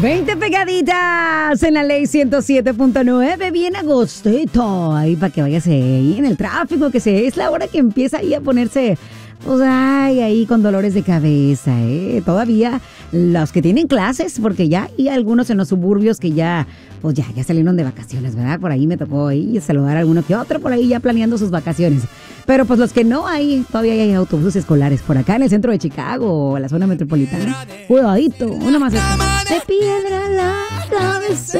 20 pegaditas en la ley 107.9, bien agostito, ahí para que vayas ahí en el tráfico, es la hora que empieza ahí a ponerse, pues ay, ahí con dolores de cabeza, todavía los que tienen clases, porque ya hay algunos en los suburbios que ya, pues ya salieron de vacaciones, ¿verdad? Por ahí me tocó ahí saludar a alguno que otro por ahí ya planeando sus vacaciones. Pero pues los que no todavía hay autobuses escolares por acá en el centro de Chicago o la zona metropolitana. Cuidadito, uno más. De piedra la cabeza.